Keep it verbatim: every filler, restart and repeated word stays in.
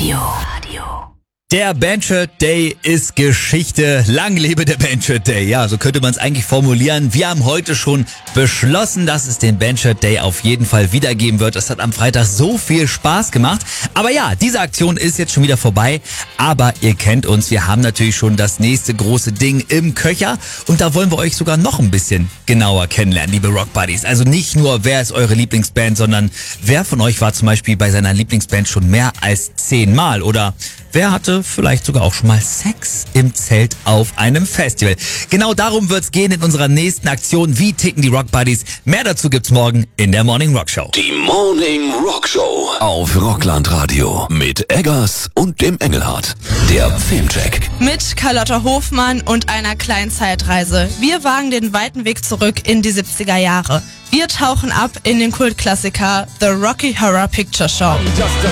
Der Bandshirt Day ist Geschichte. Lang lebe der Bandshirt Day. Ja, so könnte man es eigentlich formulieren. Wir haben heute schon beschlossen, dass es den Bandshirt Day auf jeden Fall wiedergeben wird. Es hat am Freitag so viel Spaß gemacht. Aber ja, diese Aktion ist jetzt schon wieder vorbei. Aber ihr kennt uns, wir haben natürlich schon das nächste große Ding im Köcher. Und da wollen wir euch sogar noch ein bisschen genauer kennenlernen, liebe Rock Buddies. Also nicht nur, wer ist eure Lieblingsband, sondern wer von euch war zum Beispiel bei seiner Lieblingsband schon mehr als zehnmal? Oder wer hatte vielleicht sogar auch schon mal Sex im Zelt auf einem Festival? Genau darum wird's gehen in unserer nächsten Aktion. Wie ticken die Rock Buddies? Mehr dazu gibt's morgen in der Morning Rock Show. Die Morning Rock Show auf Rockland Radio mit Eggers und dem Engelhardt. Der Filmcheck mit Carlotta Hofmann und einer kleinen Zeitreise. Wir wagen den weiten Weg zurück in die siebziger Jahre. Wir tauchen ab in den Kultklassiker The Rocky Horror Picture Show. Just a